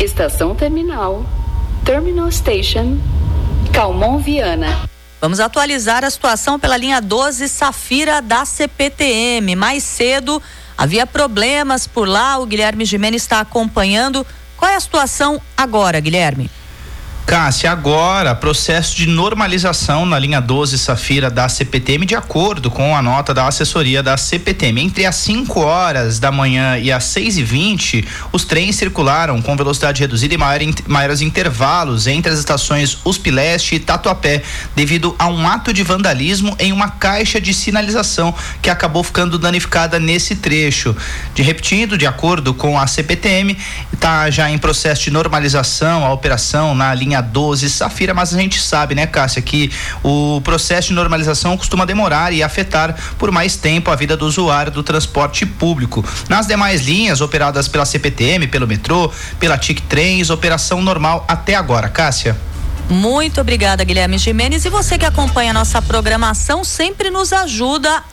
Estação Terminal, Terminal Station, Calmon Viana. Vamos atualizar a situação pela linha 12 Safira da CPTM. Mais cedo havia problemas por lá, o Guilherme Gimenez está acompanhando. Qual é a situação agora, Guilherme? Cássia, agora processo de normalização na linha 12 Safira da CPTM, de acordo com a nota da assessoria da CPTM. Entre as 5 horas da manhã e as 6h20, os trens circularam com velocidade reduzida e maiores intervalos entre as estações USP Leste e Tatuapé, devido a um ato de vandalismo em uma caixa de sinalização que acabou ficando danificada nesse trecho. Repetindo, de acordo com a CPTM, está já em processo de normalização a operação na linha 12 Safira, mas a gente sabe, né, Cássia, que o processo de normalização costuma demorar e afetar por mais tempo a vida do usuário do transporte público. Nas demais linhas operadas pela CPTM, pelo metrô, pela TIC Trens, operação normal até agora. Cássia. Muito obrigada, Guilherme Gimenez. E você que acompanha a nossa programação sempre nos ajuda